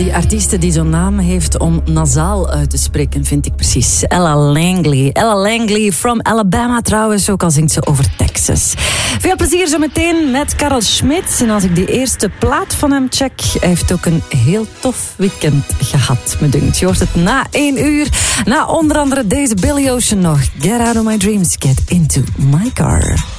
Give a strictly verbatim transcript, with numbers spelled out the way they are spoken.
die artieste die zo'n naam heeft om nasaal uit te spreken, vind ik precies. Ella Langley. Ella Langley from Alabama trouwens, ook al zingt ze over Texas. Veel plezier zo meteen met Karel Schmidt. En als ik die eerste plaat van hem check, hij heeft ook een heel tof weekend gehad, me dunkt. Je hoort het na één uur. Na onder andere deze Billy Ocean nog. Get out of my dreams, get into my car.